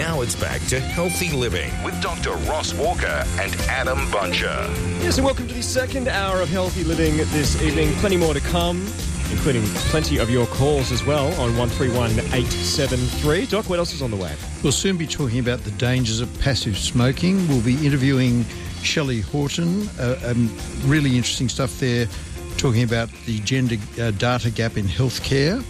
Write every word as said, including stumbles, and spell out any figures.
Now it's back to Healthy Living with Doctor Ross Walker and Adam Buncher. Yes, and welcome to the second hour of Healthy Living this evening. Plenty more to come, including plenty of your calls as well on one three one eight seven three. Doc, what else is on the way? We'll soon be talking about the dangers of passive smoking. We'll be interviewing Shelley Horton. Uh, um, really interesting stuff there, talking about the gender uh, data gap in healthcare.